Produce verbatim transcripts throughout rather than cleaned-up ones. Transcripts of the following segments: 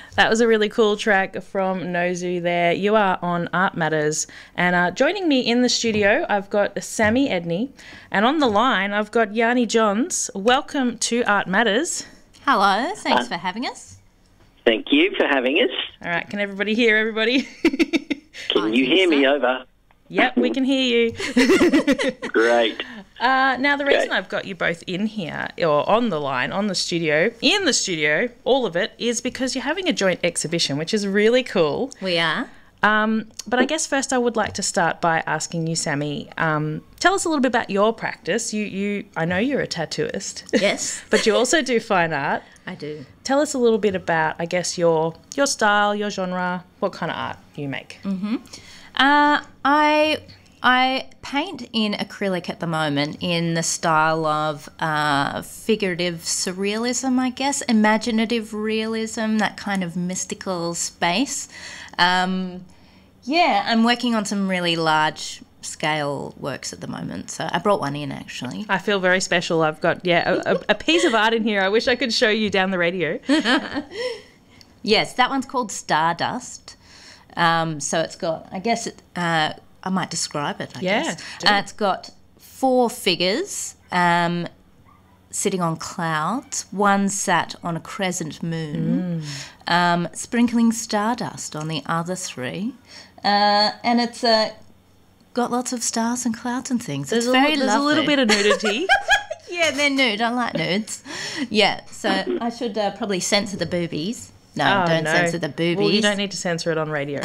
That was a really cool track from Nozu there. You are on Art Matters. And uh, joining me in the studio, I've got Sammy Edney. And on the line, I've got Yanni Johns. Welcome to Art Matters. Hello, thanks uh, for having us. Thank you for having us. All right, can everybody hear everybody? Can I you think hear so. me over? Yep, we can hear you. Great. Uh, now, the reason Great. I've got you both in here, or on the line, on the studio, in the studio, all of it, is because you're having a joint exhibition, which is really cool. We are. Um, but I guess first I would like to start by asking you, Sammy, um, tell us a little bit about your practice. You, you, I know you're a tattooist. Yes. But you also do fine art. I do. Tell us a little bit about, I guess, your your style, your genre, what kind of art you make. Mm-hmm. Uh, I I paint in acrylic at the moment in the style of uh, figurative surrealism, I guess, imaginative realism, that kind of mystical space. Um, yeah, I'm working on some really large scale works at the moment, so I brought one in actually. I feel very special. I've got, yeah, a, a piece of art in here. I wish I could show you down the radio. Yes, that one's called Stardust. Um, so it's got, I guess, it, uh, I might describe it, I Yeah, guess. do. Uh, it's got four figures um, sitting on clouds. One sat on a crescent moon, Mm. um, sprinkling stardust on the other three. Uh, and it's uh, got lots of stars and clouds and things. There's, it's a, very there's a lovely. little bit of nudity. Yeah, they're nude. I like nudes. Yeah, so I should uh, probably censor the boobies. No, Oh, don't no. censor the boobies. Well, you don't need to censor it on radio.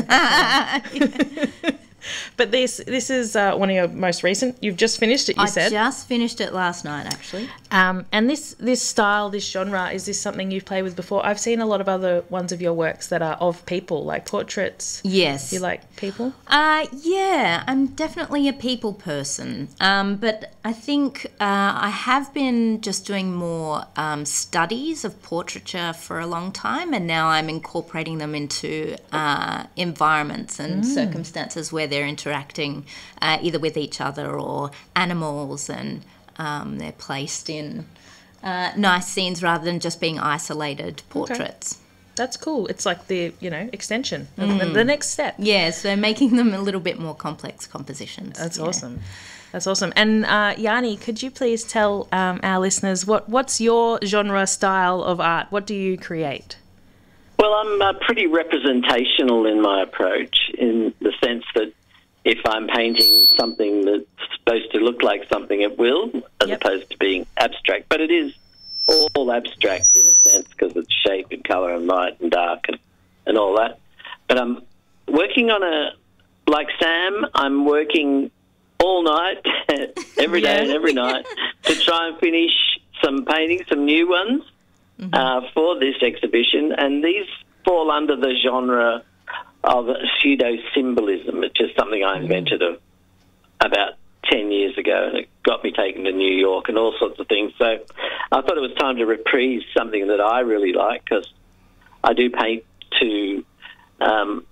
But this this is uh, one of your most recent. You've just finished it, you I said. just finished it last night, actually. Um, and this this style, this genre, is this something you've played with before? I've seen a lot of other ones of your works that are of people, like portraits. Yes. You like people? Uh, yeah, I'm definitely a people person. Um, but I think uh, I have been just doing more um, studies of portraiture for a long time, and now I'm incorporating them into uh, environments and circumstances where they're interacting uh, either with each other or animals, and um, they're placed in uh, nice scenes rather than just being isolated portraits. That's cool. It's like the, you know, extension of the, the next step. Yeah, so making them a little bit more complex compositions. That's yeah. awesome. That's awesome. And uh, Yanni, could you please tell um, our listeners what, what's your genre style of art? What do you create? Well, I'm uh, pretty representational in my approach, in the sense that if I'm painting something that's supposed to look like something, it will, as Yep. opposed to being abstract. But it is all abstract in a sense, because it's shape and colour and light and dark and, and all that. But I'm working on a, like Sam, I'm working all night, every day Yeah. and every night, to try and finish some paintings, some new ones, Mm-hmm. uh, for this exhibition. And these fall under the genre of pseudo-symbolism, which is something I invented a, about ten years ago, and it got me taken to New York and all sorts of things. So I thought it was time to reprise something that I really like, because I do paint to... Um,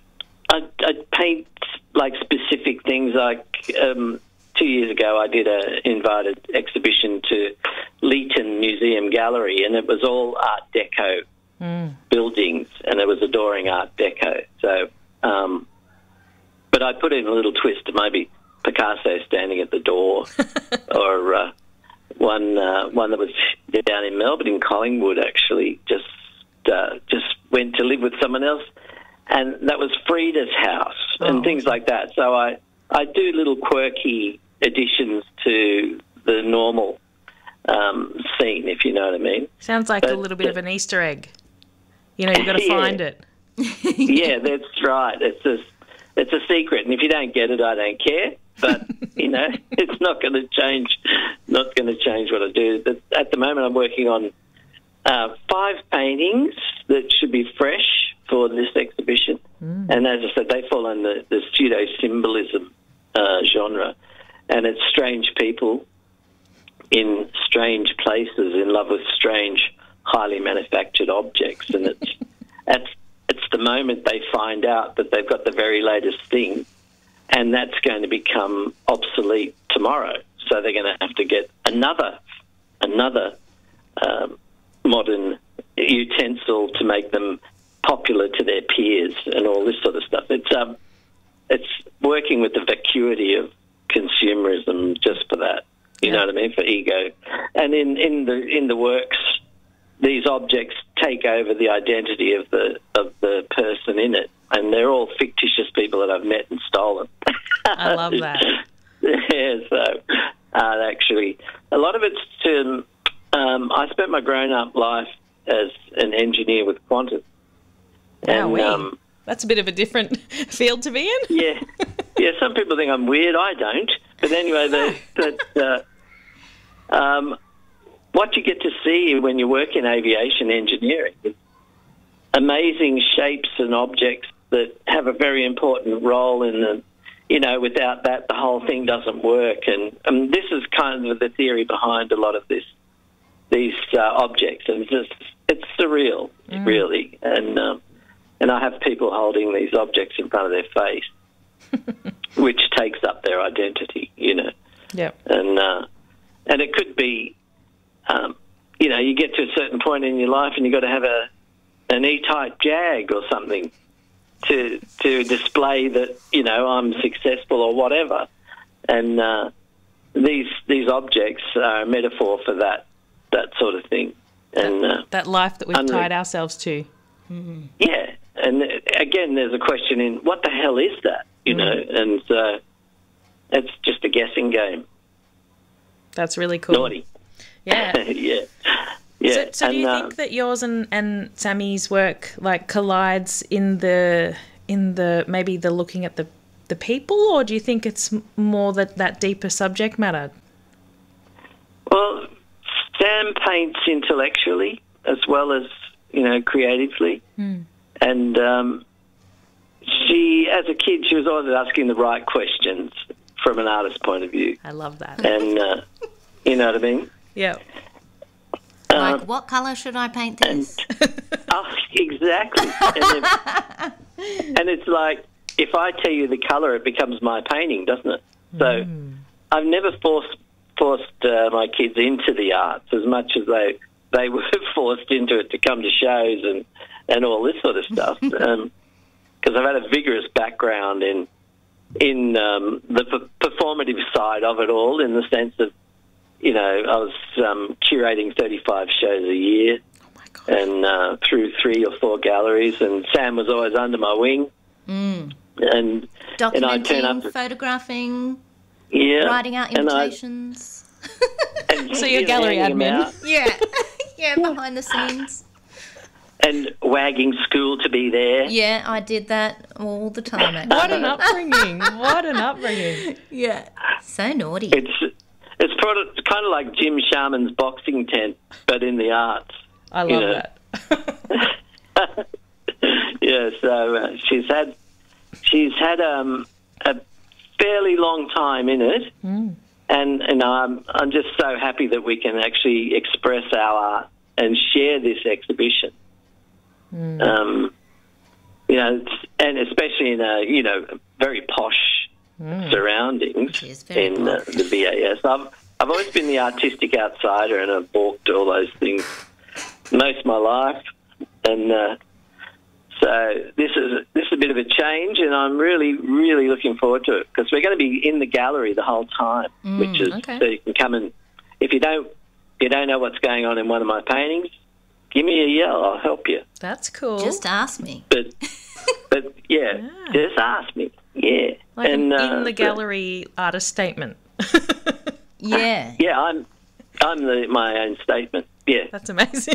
I, I paint like specific things. Like um, two years ago, I did a invited exhibition to Leeton Museum Gallery, and it was all Art Deco Mm. buildings, and it was adoring Art Deco. So, um, but I put in a little twist, maybe Picasso standing at the door, or uh, one uh, one that was down in Melbourne, in Collingwood, actually, just uh, just went to live with someone else. And that was Frida's house and Oh. things like that. So I, I do little quirky additions to the normal um, scene, if you know what I mean. Sounds like a But- little bit of an Easter egg. You know, you've got to Yeah. find it. Yeah, that's right. It's a, it's a secret. And if you don't get it, I don't care. But, you know, it's not going to change, not going to change what I do. But at the moment, I'm working on uh, five paintings that should be fresh for this exhibition. Mm. And as I said, they fall in the, the pseudo-symbolism uh, genre. And it's strange people in strange places in love with strange, highly manufactured objects. And it's, it's, it's the moment they find out that they've got the very latest thing, and that's going to become obsolete tomorrow. So they're going to have to get another, another um, modern utensil to make them popular to their peers and all this sort of stuff. It's um, it's working with the vacuity of consumerism just for that. You Yeah. know what I mean? For ego, and in, in the in the works, these objects take over the identity of the of the person in it, and they're all fictitious people that I've met and stolen. I love that. Yeah, so uh, actually, a lot of it's to. Um, I spent my grown-up life as an engineer with Qantas. And, Wowee. um, That's a bit of a different field to be in. yeah, yeah. Some people think I'm weird. I don't. But anyway, the, that uh, um, what you get to see when you work in aviation engineering is amazing shapes and objects that have a very important role in the. You know, without that, the whole thing doesn't work. And um, this is kind of the theory behind a lot of this. These uh, objects, and it's just it's surreal, Mm. really. And um, and I have people holding these objects in front of their face, which takes up their identity, you know. Yep. And uh, and it could be, um, you know, you get to a certain point in your life, and you've got to have a an E-type Jag or something to to display that, you know, I'm successful or whatever. And uh, these these objects are a metaphor for that. That sort of thing. And uh, That life that we've unreal. tied ourselves to. yeah, and again, there's a question in what the hell is that, you know? And uh, it's just a guessing game. That's really cool. Naughty. Yeah. yeah. Yeah. So, so do and, you uh, think that yours and, and Sammy's work like collides in the in the maybe the looking at the the people, or do you think it's m- more that that deeper subject matter? Well, Sam paints intellectually as well as, you know, creatively. Mm. And um, she, as a kid, she was always asking the right questions from an artist's point of view. I love that. And, uh, you know what I mean? Yeah. Uh, Like, what colour should I paint this? oh, exactly. And, if, and it's like, if I tell you the colour, it becomes my painting, doesn't it? So Mm. I've never forced forced uh, my kids into the arts as much as they they were forced into it to come to shows and, and all this sort of stuff. Because um, I've had a vigorous background in in um, the p- performative side of it all, in the sense of, you know, I was um, curating thirty-five shows a year, Oh my God. and uh, through three or four galleries, and Sam was always under my wing. Mm. And and I'd turn Documenting, up, photographing, yeah, writing out and I- invitations. and, So you're you know, gallery handing them admin. out Yeah. Yeah, behind the scenes. and wagging school to be there. Yeah, I did that all the time, actually. What an upbringing. What an upbringing. Yeah. So naughty. It's it's product, it's kind of like Jim Sharman's boxing tent, but in the arts. I love You know. that. Yeah, so uh, she's had she's had um, a fairly long time in it, Mm. and and I'm I'm just so happy that we can actually express our art and share this exhibition. Mm. Um, you know, it's- and especially in a you know very posh Mm. surroundings Which is very in uh, posh. the V A S. I've I've always been the artistic outsider, and I've balked all those things most of my life, and uh, so this is this is a bit of a change, and I'm really really looking forward to it, because we're going to be in the gallery the whole time, which is okay. so you can come and if you don't if you don't know what's going on in one of my paintings, give me a yell, I'll help you. That's cool. Just ask me. But but yeah, Yeah. just ask me. Yeah, like and an uh, in the so- gallery artist statement. Yeah. Yeah, I'm I'm the, my own statement. Yeah. That's amazing.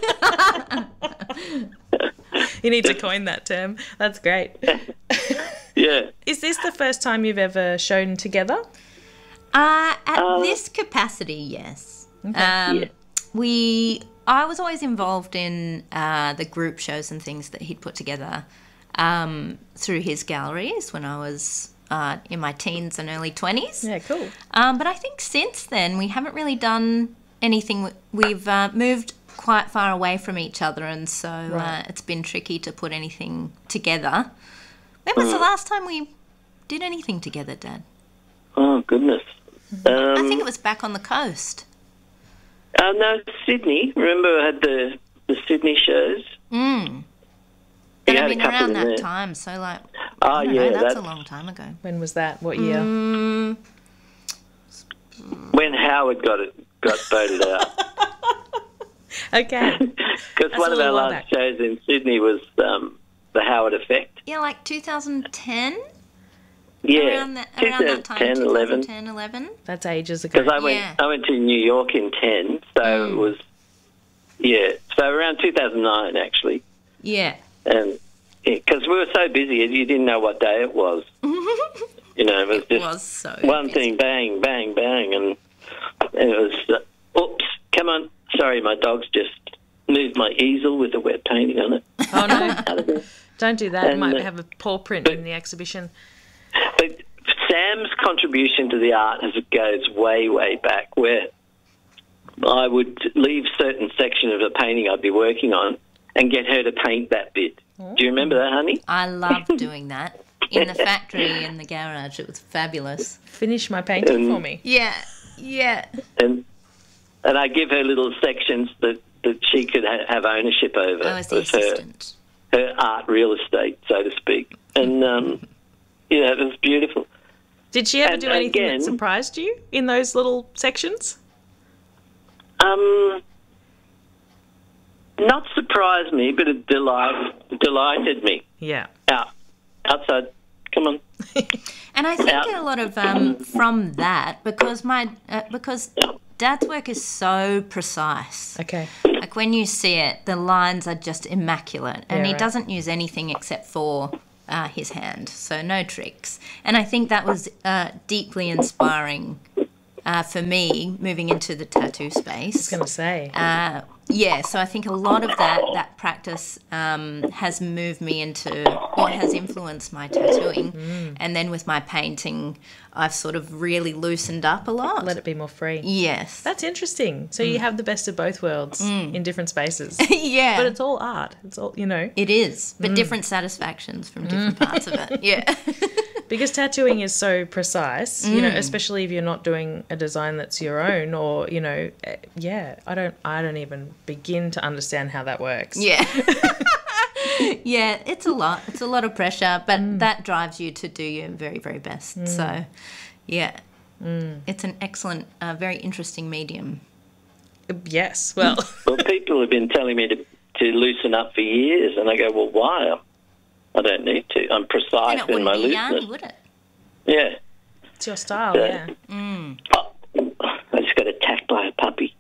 You need to coin that term. That's great. Yeah. Is this the first time you've ever shown together? Uh, at Uh, this capacity, yes. Um, Yeah. We, I was always involved in uh, the group shows and things that he'd put together um, through his galleries when I was uh, in my teens and early twenties. Yeah, cool. Um, but I think since then we haven't really done anything. We've uh, moved quite far away from each other, and so Right. uh, it's been tricky to put anything together. When was the last time we did anything together, Dad? Oh goodness. Um, I think it was back on the coast. Uh, no, Sydney. Remember, I had the the Sydney shows. Mm. You I had a mean, couple around in that there. time, so like, Oh, I don't yeah, know, that's, that's a long time ago. When was that? What year? Mm, when Howard got it got voted out. Okay. Because That's one a of our little while last back. shows in Sydney was um, the Howard Effect. yeah, like two thousand ten? Yeah, Around that, around that time, ten, eleven. twenty ten, eleven? That's ages ago. Because I went, Yeah. I went to New York in ten, so Mm. it was, yeah, so around two thousand nine actually, Yeah. and because we were so busy, you didn't know what day it was. You know, it was It just was so one busy. thing, bang, bang, bang, and, and it was, uh, oops, come on, sorry, my dog's just moved my easel with the wet painting on it. Oh, no. Out of there. Don't do that. It And, might uh, have a paw print in the exhibition. But Sam's contribution to the art has goes way, way back, where I would leave certain section of a painting I'd be working on and get her to paint that bit. Do you remember that, honey? I loved doing that. In the factory, in the garage. It was fabulous. Finish my painting Um, for me. Yeah. Yeah. And and I give her little sections that, that she could ha- have ownership over. I was the It was her, assistant. her art real estate, so to speak. And, um, yeah, it was beautiful. Did she ever And do anything again- that surprised you in those little sections? Um, not surprised me, but it delight, delighted me. Yeah. Out, outside, come on. And I think Yeah. a lot of um, from that, because my uh, because Dad's work is so precise. Okay. Like when you see it, the lines are just immaculate, and Yeah, he right. doesn't use anything except for uh, his hand, so no tricks. And I think that was uh, deeply inspiring uh, for me moving into the tattoo I was space. going to say. Uh, yeah, so I think a lot of that that practice um, has moved me into, or has influenced my tattooing, Mm. and then with my painting, I've sort of really loosened up a lot. Let it be more free. Yes, That's interesting. So you have the best of both worlds in different spaces. yeah, But it's all art. It's all, you know, it is, but different satisfactions from different parts of it. Yeah, because tattooing is so precise, you know, especially if you're not doing a design that's your own or, you know, eh, yeah, I don't I don't even begin to understand how that works. yeah. Yeah, it's a lot. It's a lot of pressure, but that drives you to do your very, very best. So, yeah, it's an excellent, uh, very interesting medium. Yes. Well, Well, people have been telling me to, to loosen up for years, and I go, well, why? I don't need to. I'm And precise it in my wouldn't be looseness. Yarny, would it? Yeah. it's your style, Yeah. yeah. Oh, I just got attacked by a puppy.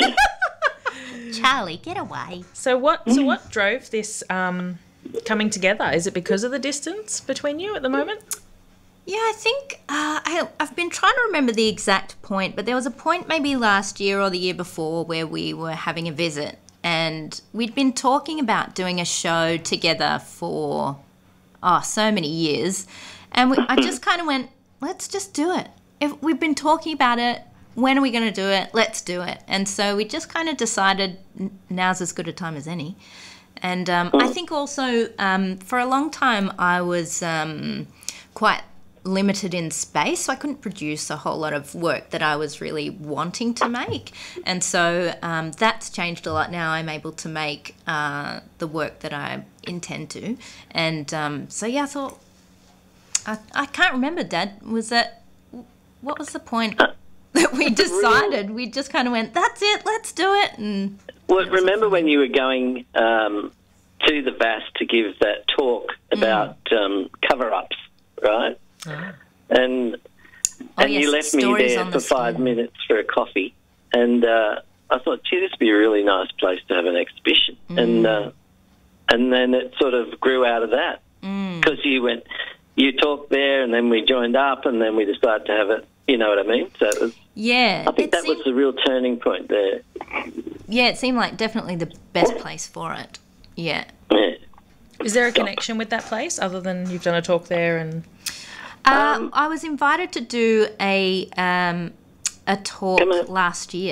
Charlie, get away. So what so what drove this um, coming together? Is it because of the distance between you at the moment? Yeah, I think uh, I, I've been trying to remember the exact point, but there was a point maybe last year or the year before where we were having a visit, and we'd been talking about doing a show together for oh so many years, and we, I just kind of went, let's just do it. If we've been talking about it, when are we going to do it? Let's do it. And so we just kind of decided n- now's as good a time as any. And um, I think also um, for a long time I was um, quite limited in space, so I couldn't produce a whole lot of work that I was really wanting to make. And so um, that's changed a lot now. I'm able to make uh, the work that I intend to. And um, so, yeah, I thought, I, I can't remember, Dad. Was that, what was the point that we decided? We just kind of went, that's it, let's do it. And Well, remember when you were going um, to the V A S to give that talk about um, cover-ups, right? And Oh, and yes, you left me stories there on for the five stone. minutes for a coffee, and uh, I thought, gee, this would be a really nice place to have an exhibition. And uh, and then it sort of grew out of that because you went, you talked there, and then we joined up, and then we decided to have it. You know what I mean? So it was, yeah, I think it that seemed, was the real turning point there. yeah, it seemed like definitely the best place for it. Yeah. Yeah. Is there a connection with that place other than you've done a talk there and Um, I was invited to do a um, a talk Come on. last year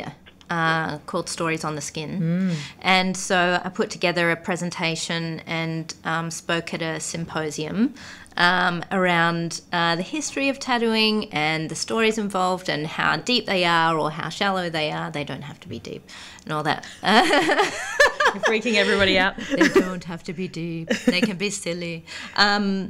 uh, called Stories on the Skin. Mm. And so I put together a presentation and um, spoke at a symposium um, around uh, the history of tattooing and the stories involved and how deep they are or how shallow they are. They don't have to be deep and all that. You're freaking everybody out. They don't have to be deep. They can be silly. Um,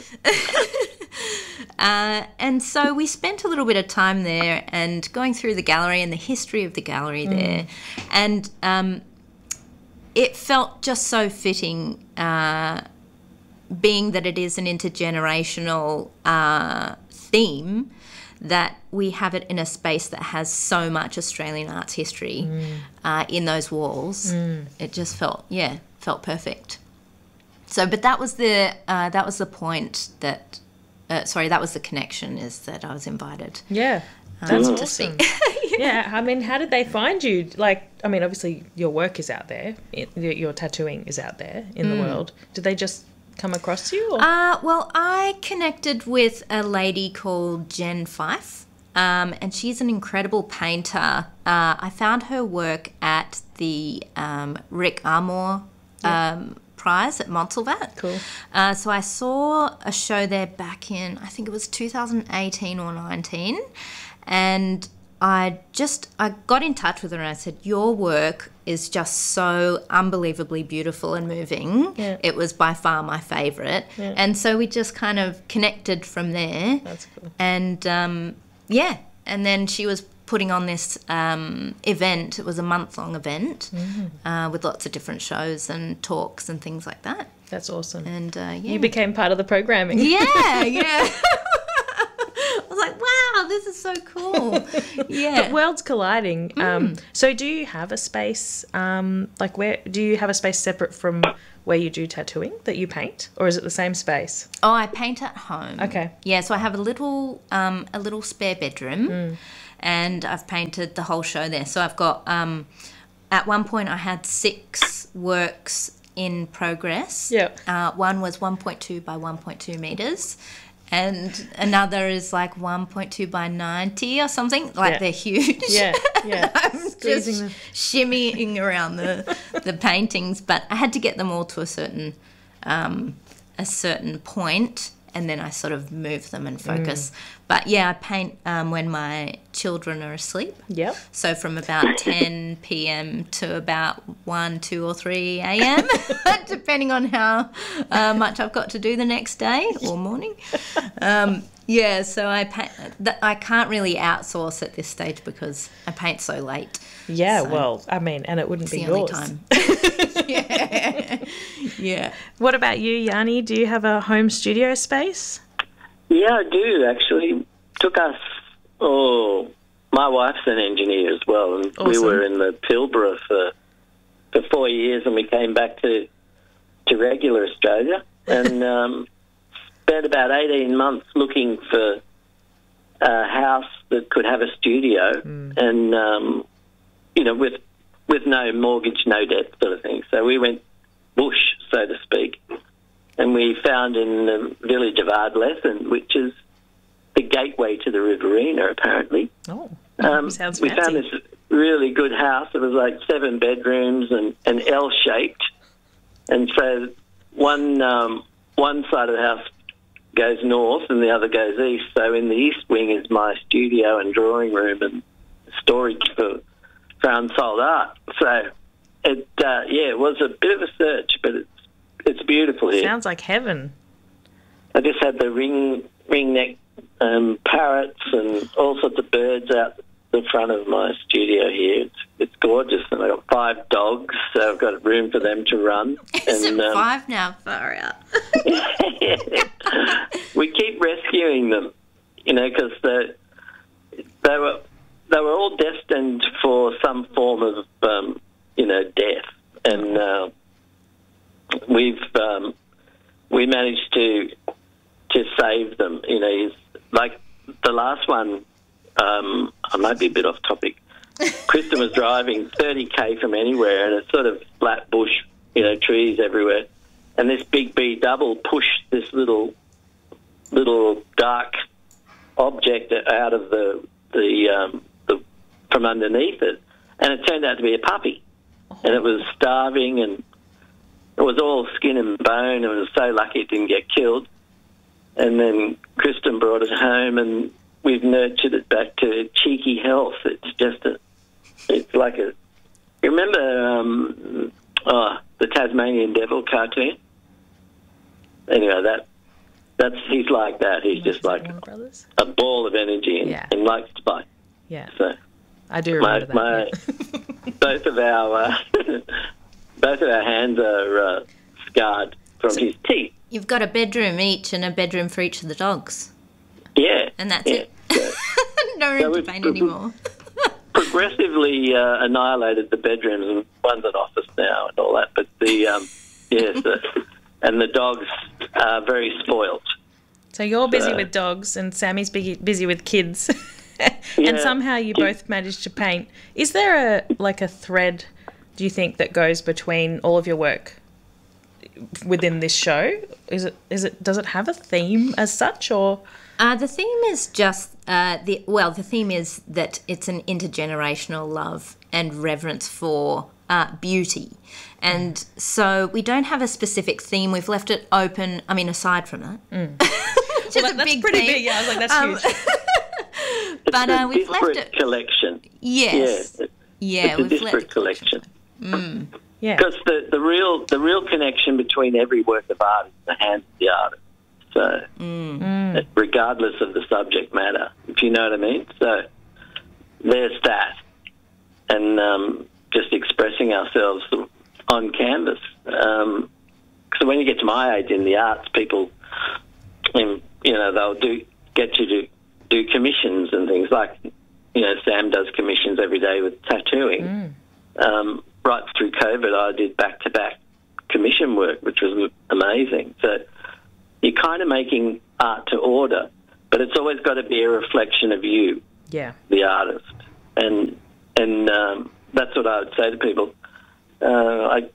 uh, and so we spent a little bit of time there and going through the gallery and the history of the gallery mm. there. And um, it felt just so fitting, uh, being that it is an intergenerational uh, theme, that we have it in a space that has so much Australian arts history mm. uh, in those walls. Mm. It just felt, yeah, felt perfect. So, but that was the uh, that was the point that, uh, sorry, that was the connection, is that I was invited. Yeah, um, that's to awesome. speak. Yeah, I mean, how did they find you? Like, I mean, obviously your work is out there, it, your tattooing is out there in mm. the world. Did they just come across you? Or? Uh, well, I connected with a lady called Jen Fife, um, and she's an incredible painter. Uh, I found her work at the um, Rick Armour yeah. um, Prize at Montsalvat. Cool. Uh, so I saw a show there back in, I think it was two thousand eighteen or nineteen, and I just, I got in touch with her and I said, your work is just so unbelievably beautiful and moving. Yeah. It was by far my favourite. Yeah. And so we just kind of connected from there. That's cool. And, um, yeah, and then she was putting on this um, event. It was a month-long event mm. uh, with lots of different shows and talks and things like that. That's awesome. And, uh, yeah. You became part of the programming. Yeah, yeah. I was like, wow, this is so cool. Yeah. But worlds colliding. Mm. Um, so do you have a space, um, like where, do you have a space separate from where you do tattooing that you paint, or is it the same space? Oh, I paint at home. Okay. Yeah, so I have a little, um, a little spare bedroom Mm. and I've painted the whole show there. So I've got, um, at one point I had six works in progress. Yeah. Uh, one was one point two by one point two metres. And another is like one point two by ninety or something. Like yeah. they're huge. Yeah, yeah. I'm Squeezing just them. shimmying around the the paintings, but I had to get them all to a certain um, a certain point, and then I sort of move them and focus. Mm. But yeah, I paint um, when my children are asleep. Yep. So from about ten p.m. to about one, two or three a.m. depending on how uh, much I've got to do the next day or morning. Um, yeah, so I paint, I can't really outsource at this stage because I paint so late. Yeah, so well, I mean, and it wouldn't be the only yours. Time. yeah. Yeah. What about you, Yanni? Do you have a home studio space? Yeah, I do, actually. Took us, oh, my wife's an engineer as well, and Awesome. we were in the Pilbara for for four years, and we came back to to regular Australia, and um, spent about eighteen months looking for a house that could have a studio, mm. and, um, you know, with with no mortgage, no debt sort of thing. So we went bush, so to speak. And we found in the village of Ardlethan, which is the gateway to the Riverina, apparently. Oh, um, sounds we fancy. found this really good house. It was like seven bedrooms and, and L-shaped. And so one um, one side of the house goes north and the other goes east. So in the east wing is my studio and drawing room and storage for, for unsold art. So, it uh, yeah, it was a bit of a search, but it's It's beautiful here. Sounds like heaven. I just had the ring ring neck um, parrots and all sorts of birds out the front of my studio here. It's it's gorgeous, and I've got five dogs, so I've got room for them to run. Is and, it um, five now? Far out. we keep rescuing them, you know, because they they were they were all destined for some form of um, you know death, and. Uh, We've um, we managed to to save them. You know, he's, like the last one. Um, I might be a bit off topic. Kristen was driving thirty k from anywhere, and it's sort of flat bush, you know, trees everywhere. And this big B double pushed this little little dark object out of the the, um, the from underneath it, and it turned out to be a puppy, and it was starving, and it was all skin and bone, and it was so lucky it didn't get killed. And then Kristen brought it home, and we've nurtured it back to cheeky health. It's just a, it's like a, you remember um, oh, the Tasmanian Devil cartoon? Anyway, that that's he's like that. He's just like a ball of energy and, yeah. and likes to bite. Yeah, so I do remember my, that. My, both of our uh, both of our hands are uh, scarred from so his teeth. You've got a bedroom each and a bedroom for each of the dogs. Yeah, and that's yeah, it. Yeah. No room so to paint anymore. Progressively uh, annihilated the bedrooms, and one's an office now and all that. But the um, yes, the, and the dogs are very spoilt. So you're busy so, with dogs, and Sammy's busy with kids, and yeah, somehow you both managed to paint. Is there a like a thread, do you think, that goes between all of your work within this show? Is it is it does it have a theme as such, or? Uh, the theme is just uh, the well. The theme is that it's an intergenerational love and reverence for uh, beauty, and mm. so we don't have a specific theme. We've left it open. I mean, aside from that, mm. just well, a that's big pretty theme. big. Yeah, I was like, that's um, huge. But uh, we've left it collection. Yes, yeah, yeah, it's we've a disparate left it collection. Mm. Yeah, because the, the real the real connection between every work of art is the hands of the artist. So, mm. regardless of the subject matter, if you know what I mean. So, there's that, and um, just expressing ourselves on canvas. Um, so when you get to my age in the arts, people, you know, they'll do get you to do commissions and things like, you know, Sam does commissions every day with tattooing. Mm. Um, right through COVID, I did back-to-back commission work, which was amazing. So you're kind of making art to order, but it's always got to be a reflection of you, yeah, the artist. And and um, that's what I would say to people. Uh, I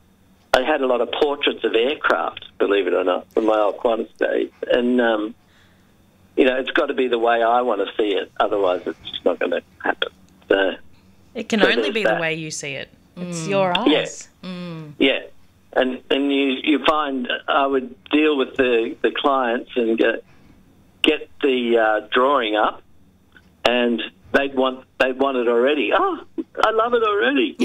I had a lot of portraits of aircraft, believe it or not, from my old Qantas days. And, um, you know, it's got to be the way I want to see it. Otherwise, it's just not going to happen. So it can so only be that. the way you see it. It's Mm. your eyes. Yeah. Mm. Yeah. And and you, you find I would deal with the, the clients and get, get the uh, drawing up, and they'd want they'd want it already. Oh, I love it already.